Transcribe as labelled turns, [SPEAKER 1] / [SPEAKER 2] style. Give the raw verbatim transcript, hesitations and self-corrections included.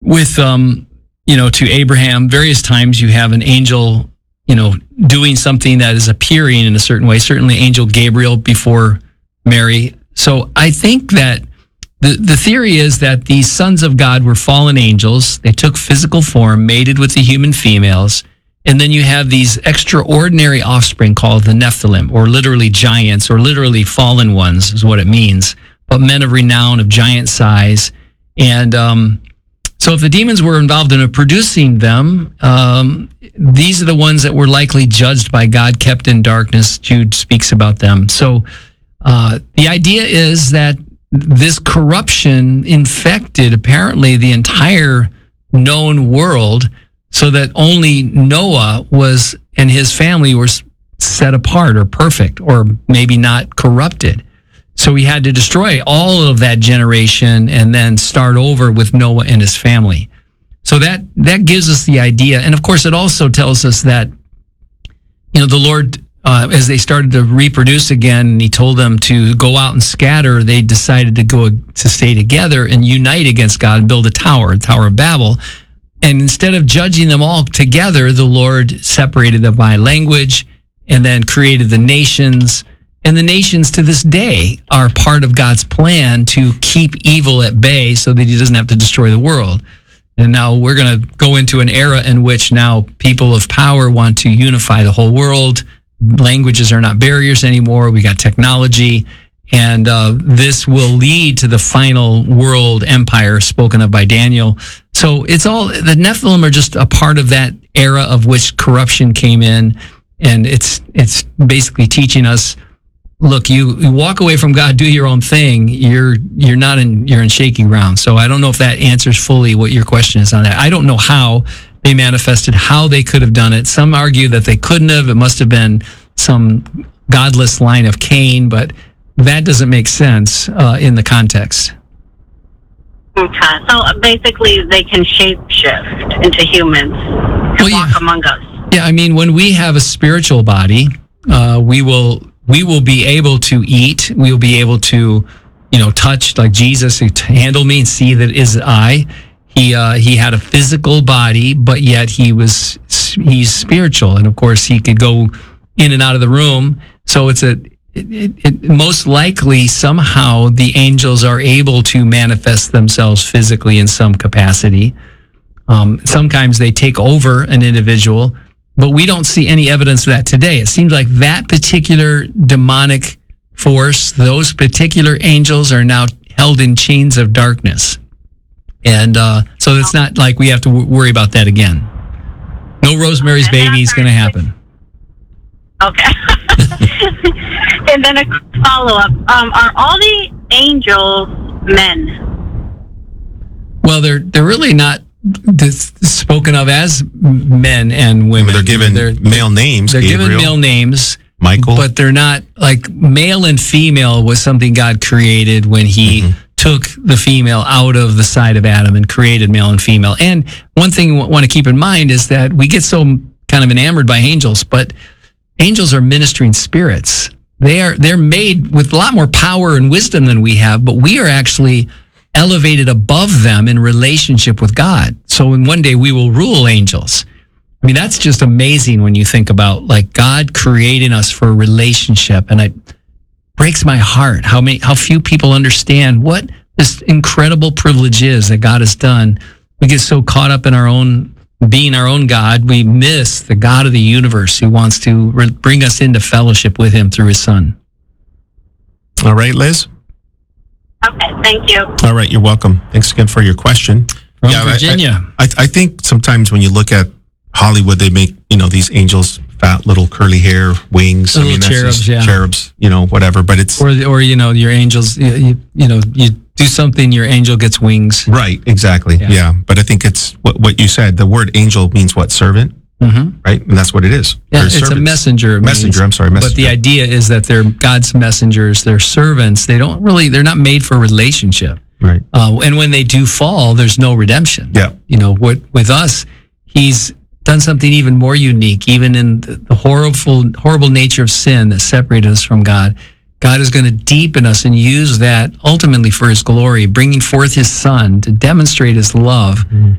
[SPEAKER 1] with, um, you know, to Abraham, various times you have an angel, you know, doing something that is appearing in a certain way. Certainly angel Gabriel before Mary. So I think that the, the theory is that these sons of God were fallen angels. They took physical form, mated with the human females. And then you have these extraordinary offspring called the Nephilim, or literally giants, or literally fallen ones is what it means, but men of renown, of giant size. And um, so if the demons were involved in producing them, um, these are the ones that were likely judged by God, kept in darkness. Jude speaks about them. So uh, the idea is that this corruption infected apparently the entire known world, so that only Noah was and his family were set apart or perfect or maybe not corrupted. So he had to destroy all of that generation and then start over with Noah and his family. So that that gives us the idea. And of course, it also tells us that, you know, the Lord, uh, as they started to reproduce again, and he told them to go out and scatter, they decided to go to stay together and unite against God and build a tower, the Tower of Babel. And instead of judging them all together, the Lord separated them by language and then created the nations. And the nations to this day are part of God's plan to keep evil at bay so that he doesn't have to destroy the world. And now we're going to go into an era in which now people of power want to unify the whole world. Languages are not barriers anymore. We got technology. And uh, this will lead to the final world empire spoken of by Daniel. So it's all, the Nephilim are just a part of that era of which corruption came in. And it's it's basically teaching us, look, you, you walk away from God, do your own thing. You're you're not in you're in shaky ground. So I don't know if that answers fully what your question is on that. I don't know how they manifested, how they could have done it. Some argue that they couldn't have. It must have been some godless line of Cain, but that doesn't make sense uh, in the context.
[SPEAKER 2] Okay, so basically they can shapeshift into humans and
[SPEAKER 1] well,
[SPEAKER 2] walk
[SPEAKER 1] yeah.
[SPEAKER 2] among us.
[SPEAKER 1] Yeah, I mean, when we have a spiritual body, uh, we will we will be able to eat. We will be able to, you know, touch like Jesus. Handle me and see that it is I. He uh, he had a physical body, but yet he was he's spiritual, and of course he could go in and out of the room. So it's a It, it, it, most likely somehow the angels are able to manifest themselves physically in some capacity. Um, sometimes they take over an individual, but we don't see any evidence of that today. It seems like that particular demonic force, those particular angels are now held in chains of darkness. And uh, so it's not like we have to w- worry about that again. No Rosemary's Baby is going to happen.
[SPEAKER 2] Okay. And then a follow-up. Um, are all the angels men?
[SPEAKER 1] Well, they're they're really not dis- spoken of as men and women.
[SPEAKER 3] They're given
[SPEAKER 1] they're,
[SPEAKER 3] male names.
[SPEAKER 1] They're
[SPEAKER 3] Gabriel,
[SPEAKER 1] given male names.
[SPEAKER 3] Michael.
[SPEAKER 1] But they're not, like, male and female was something God created when he mm-hmm. took the female out of the side of Adam and created male and female. And one thing we want to keep in mind is that we get so kind of enamored by angels, but angels are ministering spirits. They are, they're made with a lot more power and wisdom than we have, but we are actually elevated above them in relationship with God. So in one day we will rule angels. I mean, that's just amazing when you think about, like, God creating us for a relationship. And it breaks my heart how many, how few people understand what this incredible privilege is that God has done. We get so caught up in our own being our own God, we miss the God of the universe who wants to re- bring us into fellowship with him through his son.
[SPEAKER 3] All right, Liz?
[SPEAKER 2] Okay, thank you.
[SPEAKER 3] All right, you're welcome. Thanks again for your question.
[SPEAKER 1] From yeah, Virginia.
[SPEAKER 3] I, I, I think sometimes when you look at Hollywood, they make, you know, these angels, fat little curly hair, wings.
[SPEAKER 1] Little
[SPEAKER 3] I mean, that's
[SPEAKER 1] cherubs,
[SPEAKER 3] just
[SPEAKER 1] yeah.
[SPEAKER 3] Cherubs, you know, whatever. But it's...
[SPEAKER 1] Or, or you know, your angels, you, you, you know, you do something, your angel gets wings.
[SPEAKER 3] Right, exactly. Yeah. yeah. But I think it's what, what you said. The word angel means what? Servant?
[SPEAKER 1] Mm-hmm.
[SPEAKER 3] Right? And that's what it is.
[SPEAKER 1] Yeah,
[SPEAKER 3] they're
[SPEAKER 1] it's
[SPEAKER 3] servants.
[SPEAKER 1] a messenger.
[SPEAKER 3] Messenger,
[SPEAKER 1] means,
[SPEAKER 3] I'm sorry, messenger.
[SPEAKER 1] But the idea is that they're God's messengers, they're servants. They don't really, they're not made for relationship.
[SPEAKER 3] Right.
[SPEAKER 1] Uh, and when they do fall, there's no redemption.
[SPEAKER 3] Yeah.
[SPEAKER 1] You know, what with us, he's done something even more unique, even in the, the horrible, horrible nature of sin that separated us from God. God is going to deepen us and use that ultimately for his glory, bringing forth his son to demonstrate his love. Mm.